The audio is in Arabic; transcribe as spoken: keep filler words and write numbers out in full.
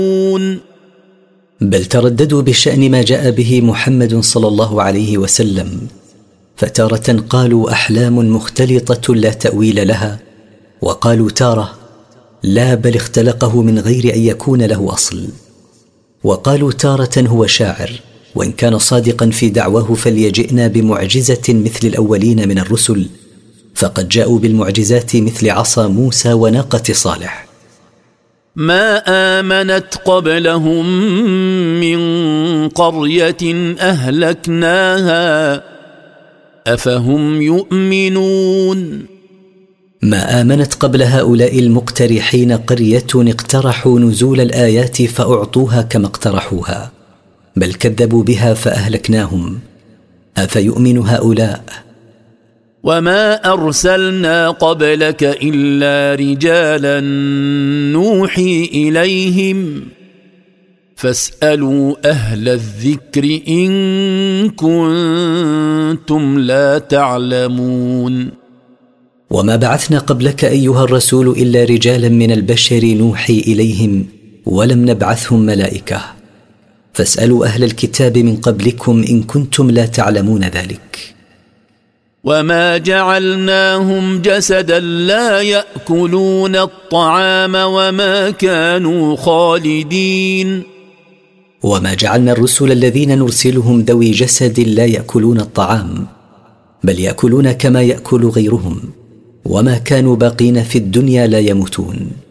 بل ترددوا بشأن ما جاء به محمد صلى الله عليه وسلم، فتارة قالوا أحلام مختلطة لا تأويل لها، وقالوا تارة لا بل اختلقه من غير أن يكون له أصل، وقالوا تارة هو شاعر، وإن كان صادقا في دعواه فليجئنا بمعجزة مثل الأولين من الرسل، فقد جاءوا بالمعجزات مثل عصا موسى وناقة صالح. ما آمنت قبلهم من قرية أهلكناها أفهم يؤمنون. ما آمنت قبل هؤلاء المقترحين قرية اقترحوا نزول الآيات فأعطوها كما اقترحوها، بل كذبوا بها فأهلكناهم، أفيؤمن هؤلاء؟ وما أرسلنا قبلك إلا رجالا نوحي إليهم فاسألوا أهل الذكر إن كنتم لا تعلمون. وما بعثنا قبلك أيها الرسول إلا رجالا من البشر نوحي إليهم، ولم نبعثهم ملائكة، فاسألوا أهل الكتاب من قبلكم إن كنتم لا تعلمون ذلك. وما جعلناهم جسدا لا يأكلون الطعام وما كانوا خالدين. وما جعلنا الرسل الذين نرسلهم ذوي جسد لا يأكلون الطعام، بل يأكلون كما يأكل غيرهم، وما كانوا باقين في الدنيا لا يموتون.